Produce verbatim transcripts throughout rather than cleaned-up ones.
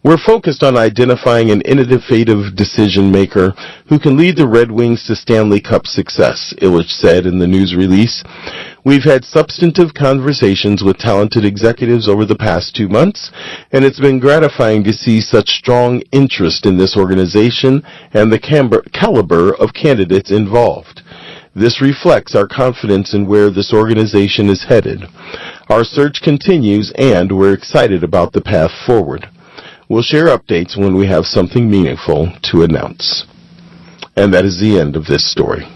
We're focused on identifying an innovative decision maker who can lead the Red Wings to Stanley Cup success, Ilitch said in the news release. We've had substantive conversations with talented executives over the past two months, and it's been gratifying to see such strong interest in this organization and the cam- caliber of candidates involved. This reflects our confidence in where this organization is headed. Our search continues, and we're excited about the path forward. We'll share updates when we have something meaningful to announce. And that is the end of this story.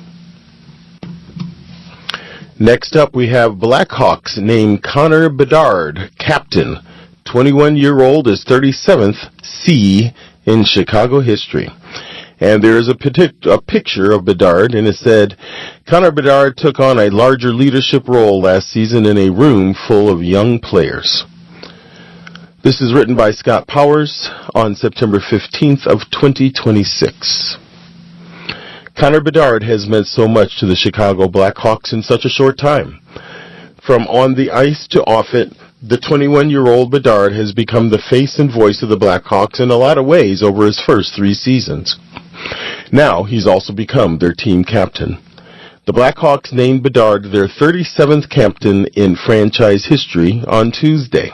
Next up, we have Blackhawks named Connor Bedard, captain. twenty-one-year-old is thirty-seventh C in Chicago history. And there is a, partic- a picture of Bedard, and it said, Connor Bedard took on a larger leadership role last season in a room full of young players. This is written by Scott Powers on September fifteenth of twenty twenty-six. Connor Bedard has meant so much to the Chicago Blackhawks in such a short time. From on the ice to off it, the twenty-one-year-old Bedard has become the face and voice of the Blackhawks in a lot of ways over his first three seasons. Now he's also become their team captain. The Blackhawks named Bedard their thirty-seventh captain in franchise history on Tuesday.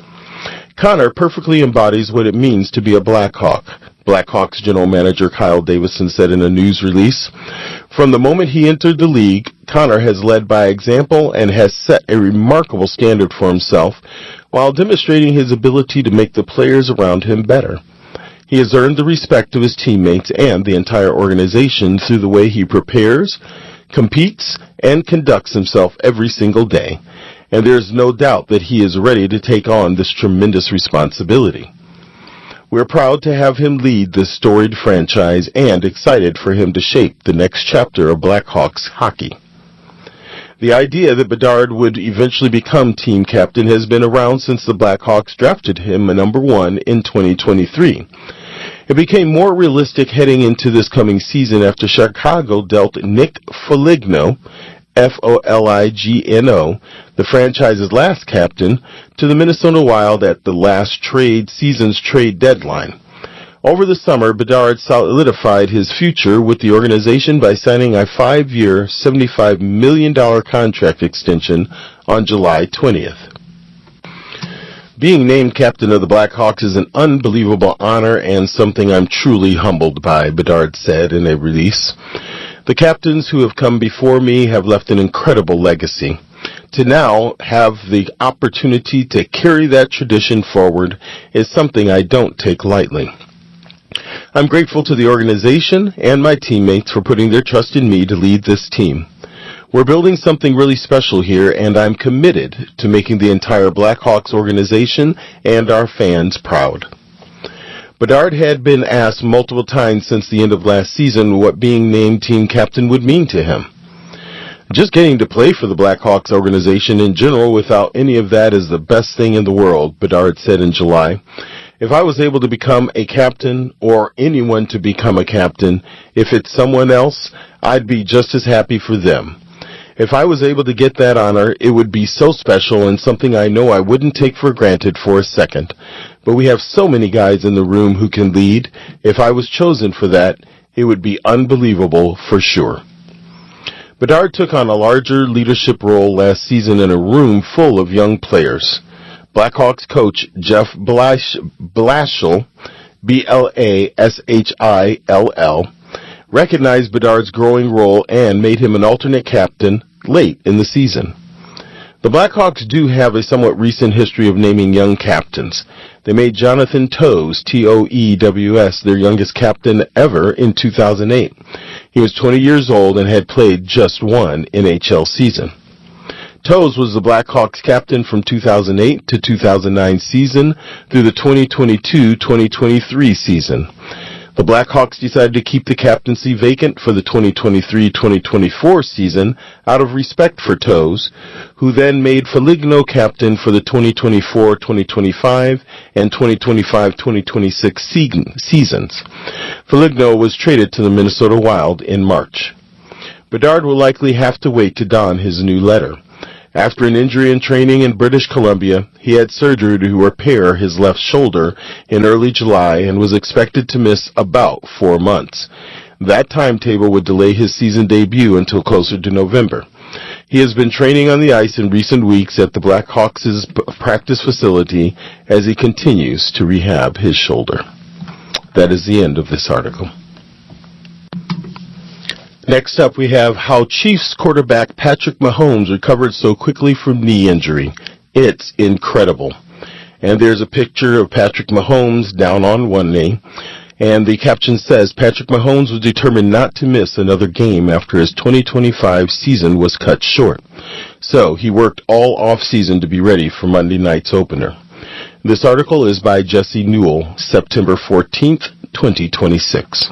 Connor perfectly embodies what it means to be a Blackhawk, Blackhawks general manager Kyle Davidson said in a news release. From the moment he entered the league, Connor has led by example and has set a remarkable standard for himself while demonstrating his ability to make the players around him better. He has earned the respect of his teammates and the entire organization through the way he prepares, competes, and conducts himself every single day. And there is no doubt that he is ready to take on this tremendous responsibility. We're proud to have him lead this storied franchise and excited for him to shape the next chapter of Blackhawks hockey. The idea that Bedard would eventually become team captain has been around since the Blackhawks drafted him a number one in twenty twenty-three. It became more realistic heading into this coming season after Chicago dealt Nick Foligno, F O L I G N O, the franchise's last captain, to the Minnesota Wild at the last trade season's trade deadline. Over the summer, Bedard solidified his future with the organization by signing a five-year, seventy-five million dollars contract extension on July twentieth. Being named captain of the Blackhawks is an unbelievable honor and something I'm truly humbled by, Bedard said in a release. The captains who have come before me have left an incredible legacy. To now have the opportunity to carry that tradition forward is something I don't take lightly. I'm grateful to the organization and my teammates for putting their trust in me to lead this team. We're building something really special here, and I'm committed to making the entire Blackhawks organization and our fans proud. Bedard had been asked multiple times since the end of last season what being named team captain would mean to him. Just getting to play for the Blackhawks organization in general without any of that is the best thing in the world, Bedard said in July. If I was able to become a captain or anyone to become a captain, if it's someone else, I'd be just as happy for them. If I was able to get that honor, it would be so special and something I know I wouldn't take for granted for a second. But we have so many guys in the room who can lead. If I was chosen for that, it would be unbelievable for sure. Bedard took on a larger leadership role last season in a room full of young players. Blackhawks coach Jeff Blash, Blashill, B L A S H I L L, recognized Bedard's growing role and made him an alternate captain late in the season. The Blackhawks do have a somewhat recent history of naming young captains. They made Jonathan Toews, T O E W S, their youngest captain ever in two thousand eight. He was twenty years old and had played just one N H L season. Toews was the Blackhawks captain from two thousand eight to two thousand nine season through the twenty twenty-two twenty twenty-three season. The Blackhawks decided to keep the captaincy vacant for the twenty twenty-three twenty twenty-four season out of respect for Toews, who then made Foligno captain for the twenty twenty-four twenty twenty-five and twenty twenty-five twenty twenty-six seasons. Foligno was traded to the Minnesota Wild in March. Bedard will likely have to wait to don his new letter. After an injury in training in British Columbia, he had surgery to repair his left shoulder in early July and was expected to miss about four months. That timetable would delay his season debut until closer to November. He has been training on the ice in recent weeks at the Blackhawks' practice facility as he continues to rehab his shoulder. That is the end of this article. Next up, we have how Chiefs quarterback Patrick Mahomes recovered so quickly from knee injury. It's incredible. And there's a picture of Patrick Mahomes down on one knee. And the caption says, Patrick Mahomes was determined not to miss another game after his twenty twenty-five season was cut short. So he worked all off-season to be ready for Monday night's opener. This article is by Jesse Newell, September fourteenth, twenty twenty-six.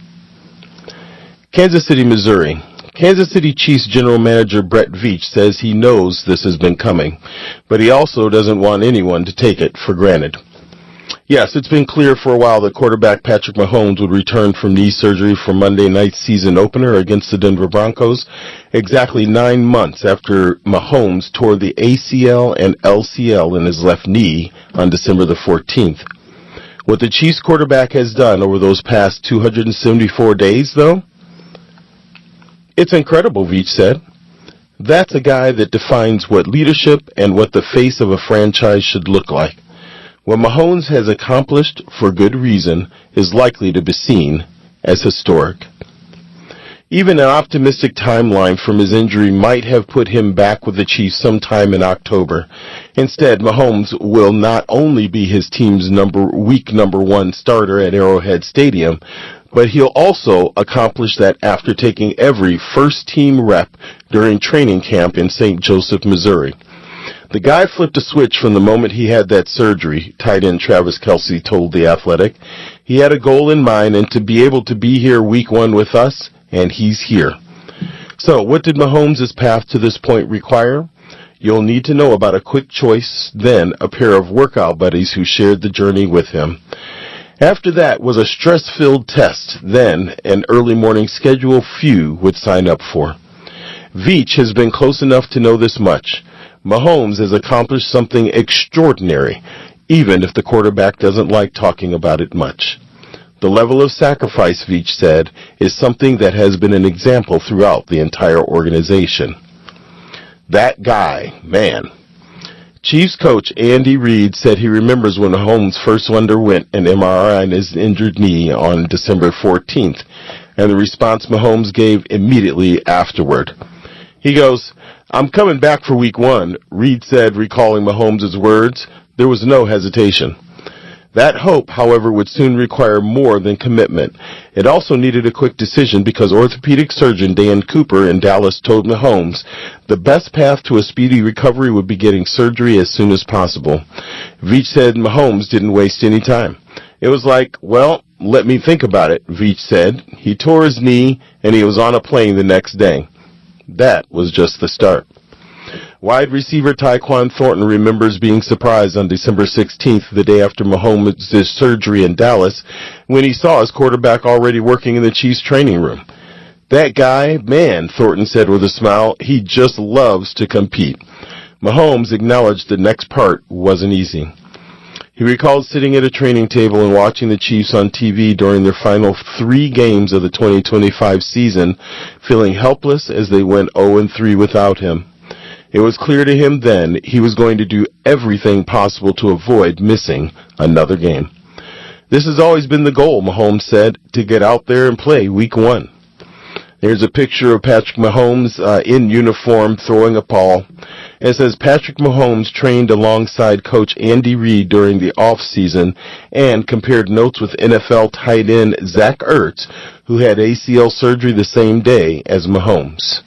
Kansas City, Missouri. Kansas City Chiefs General Manager Brett Veach says he knows this has been coming, but he also doesn't want anyone to take it for granted. Yes, it's been clear for a while that quarterback Patrick Mahomes would return from knee surgery for Monday night's season opener against the Denver Broncos, exactly nine months after Mahomes tore the A C L and L C L in his left knee on December the fourteenth. What the Chiefs quarterback has done over those past two hundred seventy-four days, though, it's incredible, Veach said. That's a guy that defines what leadership and what the face of a franchise should look like. What Mahomes has accomplished, for good reason, is likely to be seen as historic. Even an optimistic timeline from his injury might have put him back with the Chiefs sometime in October. Instead, Mahomes will not only be his team's number week number one starter at Arrowhead Stadium, but he'll also accomplish that after taking every first-team rep during training camp in Saint Joseph, Missouri. The guy flipped a switch from the moment he had that surgery, tight end Travis Kelce told The Athletic. He had a goal in mind and to be able to be here week one with us, and he's here. So, what did Mahomes' path to this point require? You'll need to know about a quick choice, then a pair of workout buddies who shared the journey with him. After that was a stress-filled test, then an early morning schedule few would sign up for. Veach has been close enough to know this much. Mahomes has accomplished something extraordinary, even if the quarterback doesn't like talking about it much. The level of sacrifice, Veach said, is something that has been an example throughout the entire organization. That guy, man. Chiefs coach Andy Reid said he remembers when Mahomes first underwent an M R I on his injured knee on December fourteenth, and the response Mahomes gave immediately afterward. He goes, "I'm coming back for week one," Reid said, recalling Mahomes' words. There was no hesitation. That hope, however, would soon require more than commitment. It also needed a quick decision because orthopedic surgeon Dan Cooper in Dallas told Mahomes the best path to a speedy recovery would be getting surgery as soon as possible. Veach said Mahomes didn't waste any time. It was like, well, let me think about it, Veach said. He tore his knee and he was on a plane the next day. That was just the start. Wide receiver Tyquan Thornton remembers being surprised on December sixteenth, the day after Mahomes' surgery in Dallas, when he saw his quarterback already working in the Chiefs training room. That guy, man, Thornton said with a smile, he just loves to compete. Mahomes acknowledged the next part wasn't easy. He recalled sitting at a training table and watching the Chiefs on T V during their final three games of the twenty twenty-five season, feeling helpless as they went oh and three without him. It was clear to him then he was going to do everything possible to avoid missing another game. This has always been the goal, Mahomes said, to get out there and play week one. There's a picture of Patrick Mahomes uh, in uniform throwing a ball. It says Patrick Mahomes trained alongside Coach Andy Reid during the offseason and compared notes with N F L tight end Zach Ertz, who had A C L surgery the same day as Mahomes.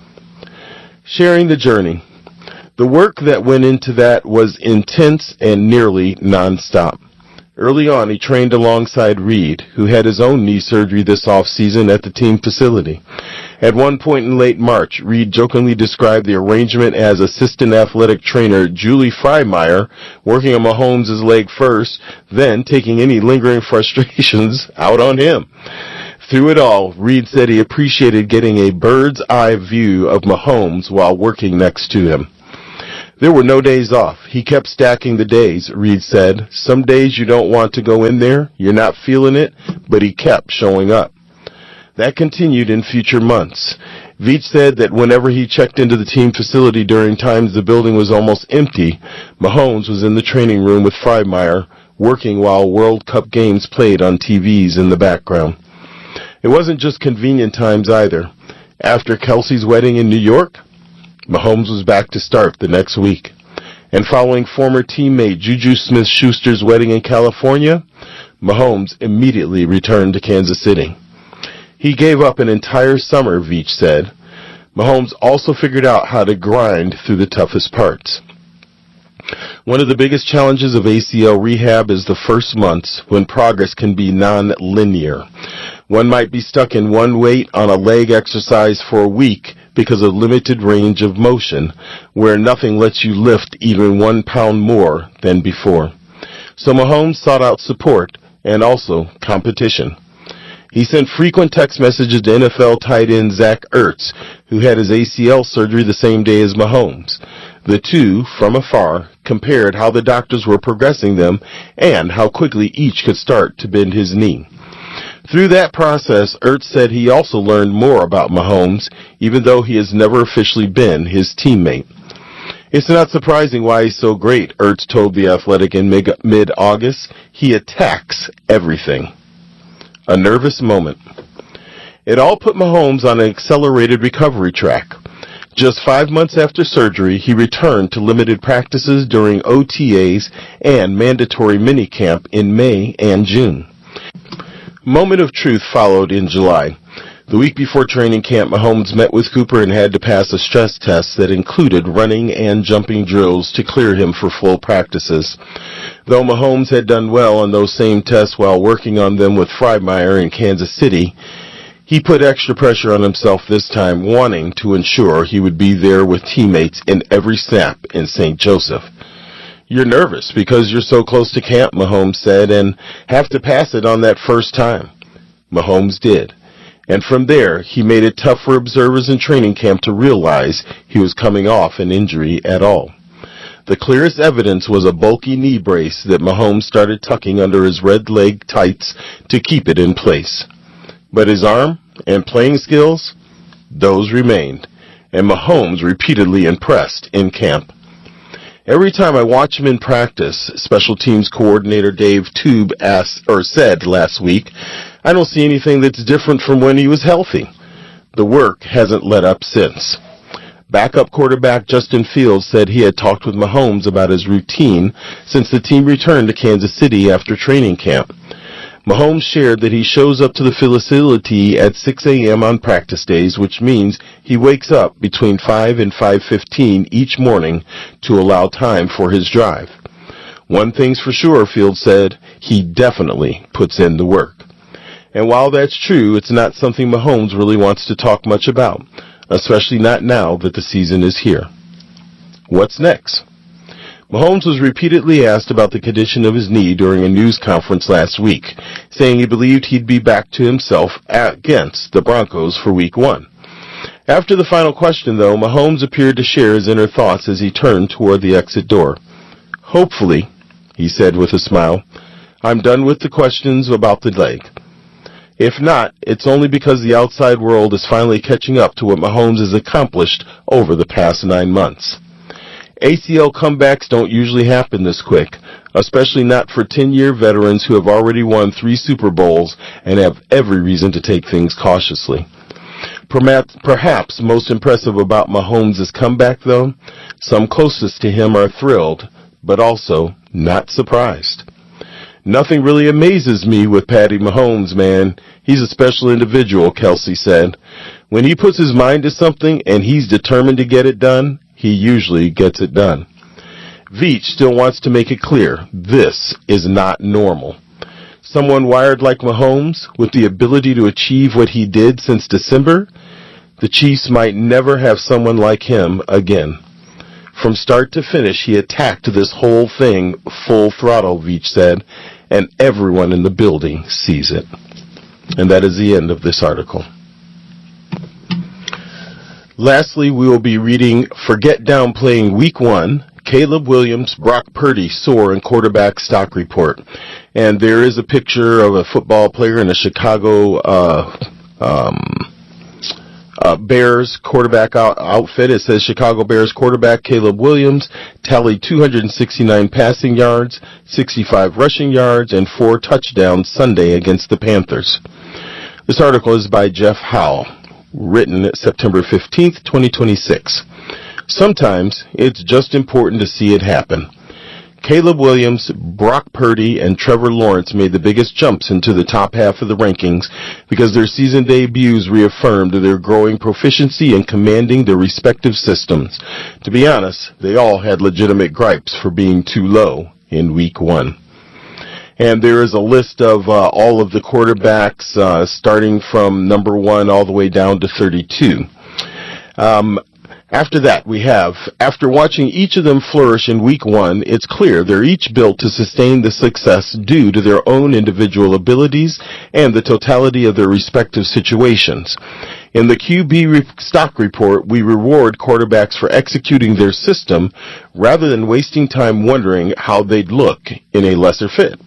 Sharing the journey. The work that went into that was intense and nearly nonstop. Early on, he trained alongside Reid, who had his own knee surgery this offseason at the team facility. At one point in late March, Reid jokingly described the arrangement as assistant athletic trainer Julie Freimeyer working on Mahomes' leg first, then taking any lingering frustrations out on him. Through it all, Reid said he appreciated getting a bird's eye view of Mahomes while working next to him. There were no days off. He kept stacking the days, Reed said. Some days you don't want to go in there, you're not feeling it, but he kept showing up. That continued in future months. Veach said that whenever he checked into the team facility during times the building was almost empty, Mahomes was in the training room with Freiermuth, working while World Cup games played on T Vs in the background. It wasn't just convenient times either. After Kelsey's wedding in New York, Mahomes was back to start the next week. And following former teammate Juju Smith-Schuster's wedding in California, Mahomes immediately returned to Kansas City. He gave up an entire summer, Veach said. Mahomes also figured out how to grind through the toughest parts. One of the biggest challenges of A C L rehab is the first months when progress can be non-linear. One might be stuck in one weight on a leg exercise for a week because of limited range of motion, where nothing lets you lift even one pound more than before. So Mahomes sought out support and also competition. He sent frequent text messages to N F L tight end Zach Ertz, who had his A C L surgery the same day as Mahomes. The two, from afar, compared how the doctors were progressing them and how quickly each could start to bend his knee. Through that process, Ertz said he also learned more about Mahomes, even though he has never officially been his teammate. It's not surprising why he's so great, Ertz told The Athletic in mid-August. He attacks everything. A nervous moment. It all put Mahomes on an accelerated recovery track. Just five months after surgery, he returned to limited practices during O T As and mandatory minicamp in May and June. Moment of truth followed in July. The week before training camp, Mahomes met with Cooper and had to pass a stress test that included running and jumping drills to clear him for full practices. Though Mahomes had done well on those same tests while working on them with Freiermuth in Kansas City, he put extra pressure on himself this time, wanting to ensure he would be there with teammates in every snap in Saint Joseph. You're nervous because you're so close to camp, Mahomes said, and have to pass it on that first time. Mahomes did. And from there, he made it tough for observers in training camp to realize he was coming off an injury at all. The clearest evidence was a bulky knee brace that Mahomes started tucking under his red leg tights to keep it in place. But his arm and playing skills, those remained, and Mahomes repeatedly impressed in camp. Every time I watch him in practice, special teams coordinator Dave Toub asked, or said last week, I don't see anything that's different from when he was healthy. The work hasn't let up since. Backup quarterback Justin Fields said he had talked with Mahomes about his routine since the team returned to Kansas City after training camp. Mahomes shared that he shows up to the facility at six a.m. on practice days, which means he wakes up between five and five fifteen each morning to allow time for his drive. One thing's for sure, Fields said, he definitely puts in the work. And while that's true, it's not something Mahomes really wants to talk much about, especially not now that the season is here. What's next? Mahomes was repeatedly asked about the condition of his knee during a news conference last week, saying he believed he'd be back to himself against the Broncos for week one. After the final question, though, Mahomes appeared to share his inner thoughts as he turned toward the exit door. Hopefully, he said with a smile, I'm done with the questions about the leg. If not, it's only because the outside world is finally catching up to what Mahomes has accomplished over the past nine months. A C L comebacks don't usually happen this quick, especially not for ten-year veterans who have already won three Super Bowls and have every reason to take things cautiously. Perhaps most impressive about Mahomes' comeback, though, some closest to him are thrilled, but also not surprised. Nothing really amazes me with Patty Mahomes, man. He's a special individual, Kelsey said. When he puts his mind to something and he's determined to get it done, he usually gets it done. Veach still wants to make it clear, this is not normal. Someone wired like Mahomes, with the ability to achieve what he did since December, the Chiefs might never have someone like him again. From start to finish, he attacked this whole thing full throttle, Veach said, and everyone in the building sees it. And that is the end of this article. Lastly, we will be reading Forget Downplaying Week one, Caleb Williams, Brock Purdy soar in quarterback stock report. And there is a picture of a football player in a Chicago uh, um, uh, Bears quarterback out- outfit. It says Chicago Bears quarterback Caleb Williams tallied two hundred sixty-nine passing yards, sixty-five rushing yards, and four touchdowns Sunday against the Panthers. This article is by Jeff Howell, written September fifteenth, twenty twenty-six. Sometimes it's just important to see it happen. Caleb Williams, Brock Purdy, and Trevor Lawrence made the biggest jumps into the top half of the rankings because their season debuts reaffirmed their growing proficiency in commanding their respective systems. To be honest, they all had legitimate gripes for being too low in week one. And there is a list of uh, all of the quarterbacks uh, starting from number one all the way down to thirty-two. Um, After that, we have, after watching each of them flourish in week one, it's clear they're each built to sustain the success due to their own individual abilities and the totality of their respective situations. In the Q B re- stock report, we reward quarterbacks for executing their system rather than wasting time wondering how they'd look in a lesser fit.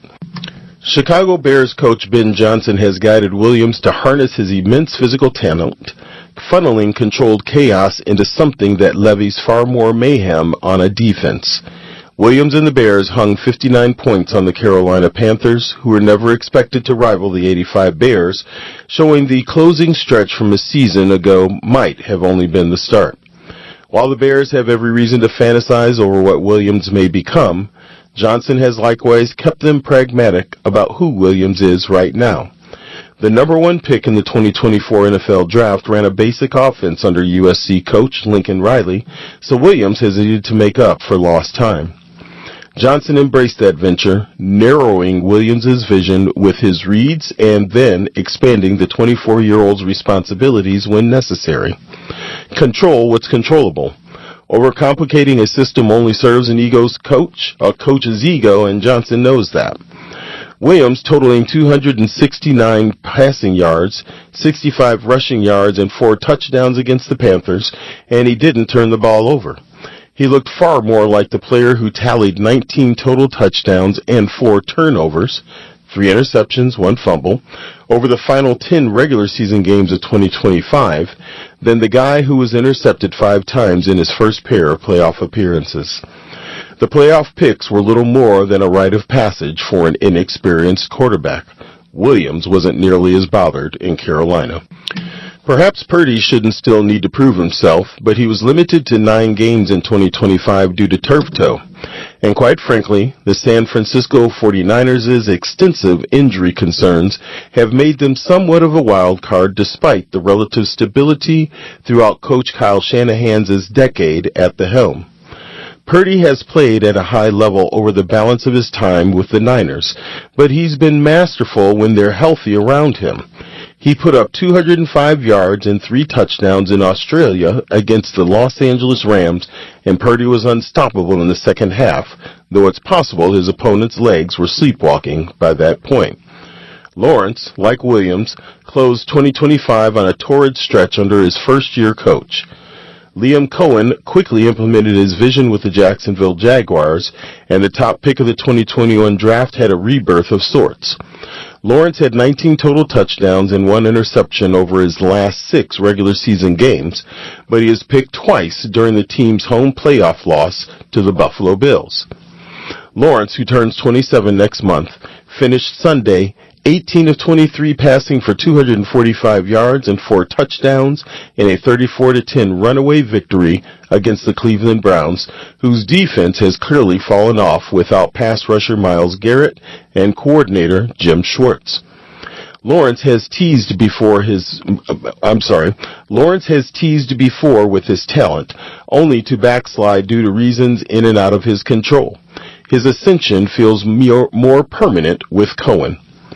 Chicago Bears coach Ben Johnson has guided Williams to harness his immense physical talent, funneling controlled chaos into something that levies far more mayhem on a defense. Williams and the Bears hung fifty-nine points on the Carolina Panthers, who were never expected to rival the eighty-five Bears, showing the closing stretch from a season ago might have only been the start. While the Bears have every reason to fantasize over what Williams may become, Johnson has likewise kept them pragmatic about who Williams is right now. The number one pick in the twenty twenty-four N F L Draft ran a basic offense under U S C coach Lincoln Riley, so Williams has needed to make up for lost time. Johnson embraced that venture, narrowing Williams' vision with his reads and then expanding the twenty-four-year-old's responsibilities when necessary. Control what's controllable. Overcomplicating a system only serves an ego's coach, a coach's ego, and Johnson knows that. Williams, totaling two hundred sixty-nine passing yards, sixty-five rushing yards, and four touchdowns against the Panthers, and he didn't turn the ball over. He looked far more like the player who tallied nineteen total touchdowns and four turnovers, three interceptions, one fumble, over the final ten regular season games of twenty twenty-five, than the guy who was intercepted five times in his first pair of playoff appearances. The playoff picks were little more than a rite of passage for an inexperienced quarterback. Williams wasn't nearly as bothered in Carolina. Perhaps Purdy shouldn't still need to prove himself, but he was limited to nine games in twenty twenty-five due to turf toe. And quite frankly, the San Francisco forty-niners' extensive injury concerns have made them somewhat of a wild card despite the relative stability throughout Coach Kyle Shanahan's decade at the helm. Purdy has played at a high level over the balance of his time with the Niners, but he's been masterful when they're healthy around him. He put up two hundred five yards and three touchdowns in Australia against the Los Angeles Rams, and Purdy was unstoppable in the second half, though it's possible his opponent's legs were sleepwalking by that point. Lawrence, like Williams, closed twenty twenty-five on a torrid stretch under his first-year coach. Liam Cohen quickly implemented his vision with the Jacksonville Jaguars, and the top pick of the twenty twenty-one draft had a rebirth of sorts. Lawrence had nineteen total touchdowns and one interception over his last six regular season games, but he is picked twice during the team's home playoff loss to the Buffalo Bills. Lawrence, who turns twenty-seven next month, finished Sunday eighteen of twenty-three passing for two hundred forty-five yards and four touchdowns in a thirty-four to ten runaway victory against the Cleveland Browns, whose defense has clearly fallen off without pass rusher Myles Garrett and coordinator Jim Schwartz. Lawrence has teased before his, I'm sorry, Lawrence has teased before with his talent, only to backslide due to reasons in and out of his control. His ascension feels more, more permanent with Cohen.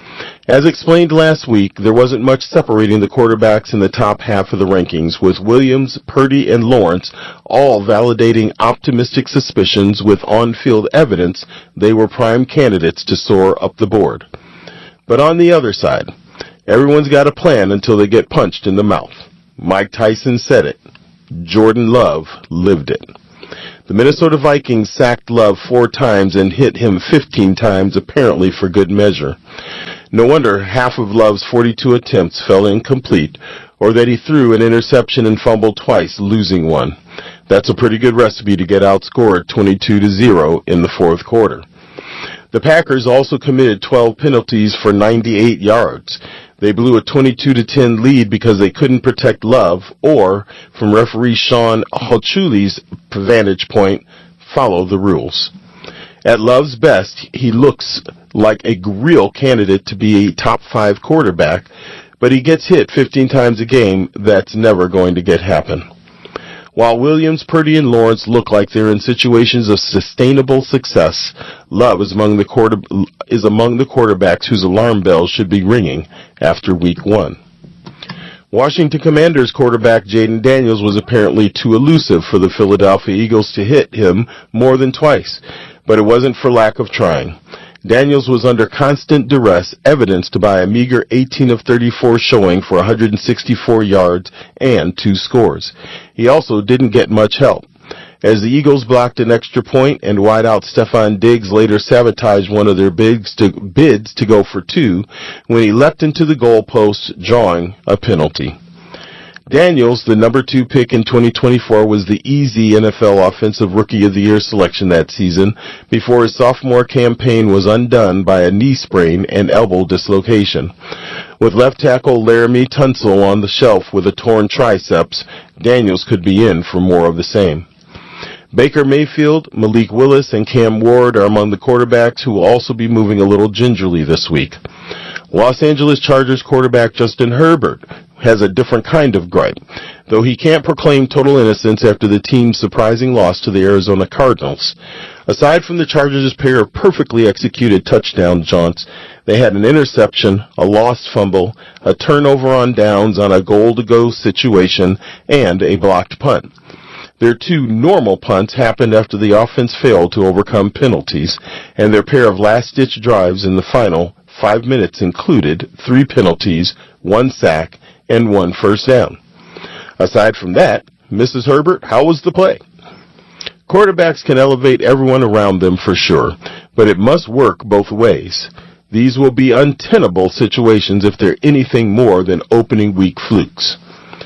As explained last week, there wasn't much separating the quarterbacks in the top half of the rankings, with Williams, Purdy, and Lawrence all validating optimistic suspicions with on-field evidence they were prime candidates to soar up the board. But on the other side, everyone's got a plan until they get punched in the mouth. Mike Tyson said it. Jordan Love lived it. The Minnesota Vikings sacked Love four times and hit him fifteen times, apparently for good measure. No wonder half of Love's forty-two attempts fell incomplete, or that he threw an interception and fumbled twice, losing one. That's a pretty good recipe to get outscored twenty-two to zero in the fourth quarter. The Packers also committed twelve penalties for ninety-eight yards. They blew a twenty-two to ten lead because they couldn't protect Love, or, from referee Sean Halchuli's vantage point, follow the rules. At Love's best, he looks like a real candidate to be a top five quarterback, but he gets hit fifteen times a game. That's never going to get happen. While Williams, Purdy, and Lawrence look like they're in situations of sustainable success, Love is among the quarter, is among the quarterbacks whose alarm bells should be ringing after week one. Washington Commanders quarterback Jaden Daniels was apparently too elusive for the Philadelphia Eagles to hit him more than twice, but it wasn't for lack of trying. Daniels was under constant duress, evidenced by a meager eighteen of thirty-four showing for one hundred sixty-four yards and two scores. He also didn't get much help. As the Eagles blocked an extra point and wideout Stefon Diggs later sabotaged one of their bids to, bids to go for two when he leapt into the goalpost, drawing a penalty. Daniels, the number two pick in twenty twenty-four, was the easy N F L Offensive Rookie of the Year selection that season before his sophomore campaign was undone by a knee sprain and elbow dislocation. With left tackle Laramie Tunsil on the shelf with a torn triceps, Daniels could be in for more of the same. Baker Mayfield, Malik Willis, and Cam Ward are among the quarterbacks who will also be moving a little gingerly this week. Los Angeles Chargers quarterback Justin Herbert has a different kind of gripe, though he can't proclaim total innocence after the team's surprising loss to the Arizona Cardinals. Aside from the Chargers' pair of perfectly executed touchdown jaunts, they had an interception, a lost fumble, a turnover on downs on a goal-to-go situation, and a blocked punt. Their two normal punts happened after the offense failed to overcome penalties, and their pair of last-ditch drives in the final five minutes included three penalties, one sack, and one first down. Aside from that, Missus Herbert, how was the play? Quarterbacks can elevate everyone around them for sure, but it must work both ways. These will be untenable situations if they're anything more than opening week flukes.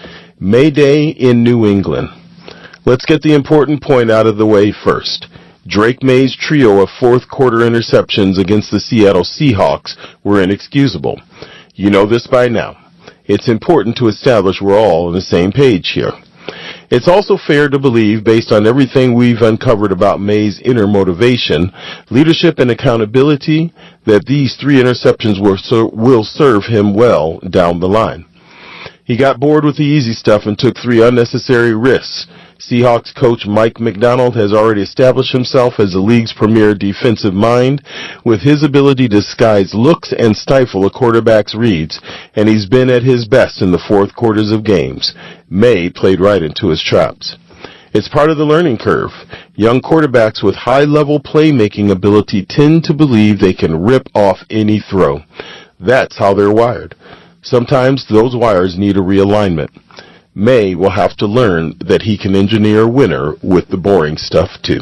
May Day in New England. Let's get the important point out of the way first. Drake May's trio of fourth-quarter interceptions against the Seattle Seahawks were inexcusable. You know this by now. It's important to establish we're all on the same page here. It's also fair to believe, based on everything we've uncovered about May's inner motivation, leadership, and accountability, that these three interceptions will, ser- will serve him well down the line. He got bored with the easy stuff and took three unnecessary risks. Seahawks coach Mike Macdonald has already established himself as the league's premier defensive mind with his ability to disguise looks and stifle a quarterback's reads, and he's been at his best in the fourth quarters of games. May played right into his traps. It's part of the learning curve. Young quarterbacks with high-level playmaking ability tend to believe they can rip off any throw. That's how they're wired. Sometimes those wires need a realignment. May will have to learn that he can engineer a winner with the boring stuff too.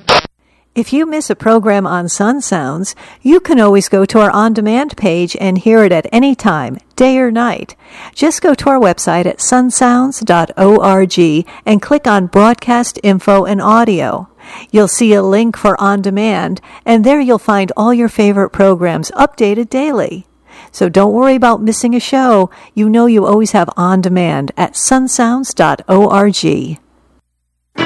If you miss a program on Sun Sounds, you can always go to our on-demand page and hear it at any time, day or night. Just go to our website at sun sounds dot org and click on Broadcast Info and Audio. You'll see a link for On Demand, and there you'll find all your favorite programs updated daily. So don't worry about missing a show. You know you always have On Demand at sun sounds dot org.